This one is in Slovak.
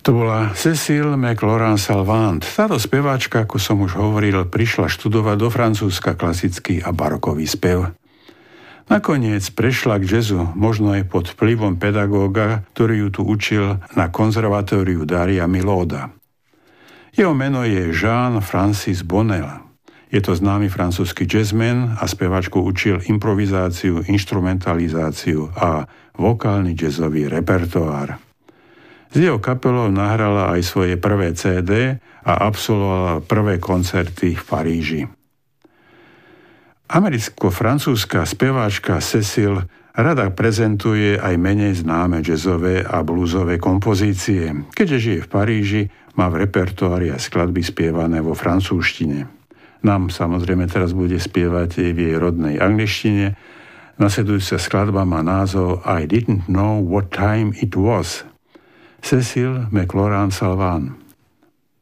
To bola Cécile McLaurin-Salvant. Táto speváčka, ako som už hovoril, prišla študovať do Francúzska klasický a barokový spev. Nakoniec prešla k jazzu, možno aj pod vplyvom pedagóga, ktorý ju tu učil na konzervatóriu Daria Milauda. Jeho meno je Jean-Francis Bonnel. Je to známy francúzsky jazzman a speváčku učil improvizáciu, instrumentalizáciu a vokálny jazzový repertoár. S jeho kapelou nahrala aj svoje prvé CD a absolvovala prvé koncerty v Paríži. Americko-francúzska speváčka Cécile rada prezentuje aj menej známe jazzové a bluesové kompozície. Keďže žije v Paríži, má v repertoári aj skladby spievané vo francúzštine. Nám samozrejme teraz bude spievať v jej rodnej angličtine. Nasledujúca skladba má názov I Didn't Know What Time It Was. Cécile McLaurin-Salvant.